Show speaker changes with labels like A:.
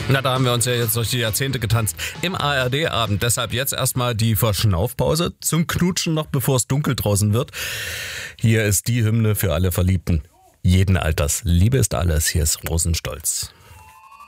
A: Na, da haben wir uns ja jetzt durch die Jahrzehnte getanzt im ARD-Abend. Deshalb jetzt erstmal die Verschnaufpause zum Knutschen noch, bevor es dunkel draußen wird. Hier ist die Hymne für alle Verliebten jeden Alters. Liebe ist alles. Hier ist Rosenstolz.